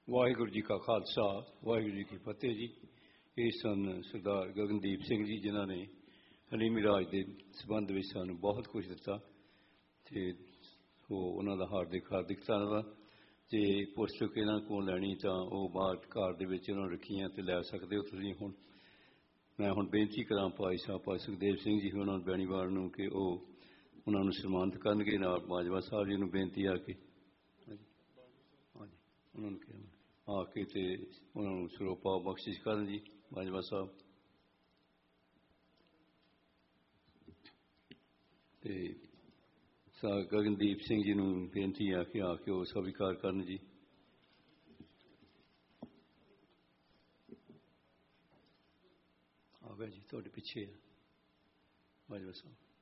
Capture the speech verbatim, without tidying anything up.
ਵਾਹਿਗੁਰੂ ਜੀ ਕਾ ਖਾਲਸਾ ਵਾਹਿਗੁਰੂ ਜੀ ਕੀ ਫਤਿਹ ਜੀ। ਇਹ ਸਨ ਸਰਦਾਰ ਗਗਨਦੀਪ ਸਿੰਘ ਜੀ, ਜਿਨ੍ਹਾਂ ਨੇ ਹਲੀਮੀ ਰਾਜ ਦੇ ਸੰਬੰਧ ਵਿੱਚ ਸਾਨੂੰ ਬਹੁਤ ਕੁਝ ਦਿੱਤਾ ਅਤੇ ਉਹ ਉਹਨਾਂ ਦਾ ਹਾਰਦਿਕ ਹਾਰਦਿਕ ਧੰਨਵਾਦ। ਜੇ ਪੁਸਤਕ ਇਹਨਾਂ ਕੋਲ ਲੈਣੀ ਤਾਂ ਉਹ ਬਾਹਰ ਘਰ ਦੇ ਵਿੱਚ ਉਹਨਾਂ ਨੂੰ ਰੱਖੀਆਂ ਅਤੇ ਲੈ ਸਕਦੇ ਹੋ ਤੁਸੀਂ। ਹੁਣ ਮੈਂ ਹੁਣ ਬੇਨਤੀ ਕਰਾਂ ਭਾਈ ਸਾਹਿਬ ਭਾਈ ਸੁਖਦੇਵ ਸਿੰਘ ਜੀ ਉਹਨਾਂ ਨੂੰ ਬੈਣੀਵਾਲ ਨੂੰ ਕਿ ਉਹ ਉਹਨਾਂ ਨੂੰ ਸਨਮਾਨਿਤ ਕਰਨਗੇ। ਨਾਲ ਬਾਜਵਾ ਸਾਹਿਬ ਜੀ ਨੂੰ ਬੇਨਤੀ ਆ ਕੇ ਹਾਂਜੀ ਉਹਨਾਂ ਨੂੰ ਕਿਹਾ ਆ ਕੇ ਅਤੇ ਉਹਨਾਂ ਨੂੰ ਸਰੋਪਾ ਬਖਸ਼ਿਸ਼ ਕਰਨ ਜੀ ਬਾਜਵਾ ਸਾਹਿਬ। ਅਤੇ ਸਾ ਗਗਨਦੀਪ ਸਿੰਘ ਜੀ ਨੂੰ ਬੇਨਤੀ ਆ ਕਿ ਆ ਕੇ ਉਹ ਸਵੀਕਾਰ ਕਰਨ ਜੀ। ਆ ਗਿਆ ਜੀ ਤੁਹਾਡੇ ਪਿੱਛੇ ਆ ਬਾਜਵਾ ਸਾਹਿਬ।